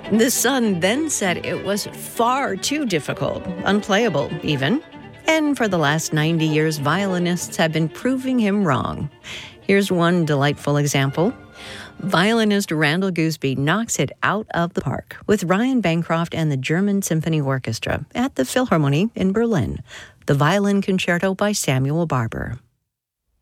The Sun then said it was far too difficult, unplayable even. And for the last 90 years, violinists have been proving him wrong. Here's one delightful example. Violinist Randall Gooseby knocks it out of the park with Ryan Bancroft and the German Symphony Orchestra at the Philharmonie in Berlin. The Violin Concerto by Samuel Barber.